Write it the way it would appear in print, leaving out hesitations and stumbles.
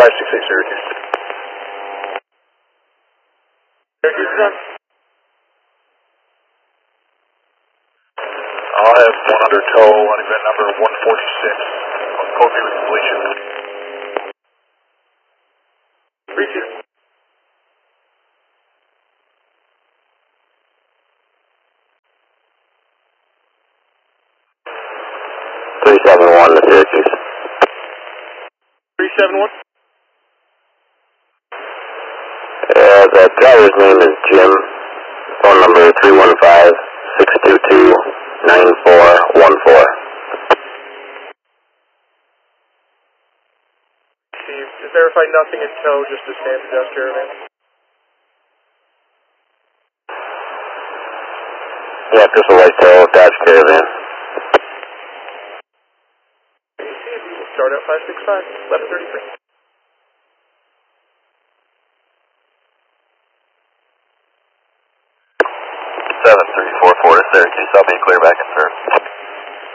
568 Syracuse. Syracuse is on. I'll have one under tow on event number 146 on code view completion. 3-2. 371 to Syracuse. 371. The driver's name is Jim. Phone number 315-622-9414. Steve, just verify nothing in tow, just a stand adjust caravan. Yeah, Crystal Lake Tow, Dodge Caravan. Start at 565, 1133. 7344 to Syracuse. I'll be clear back in service.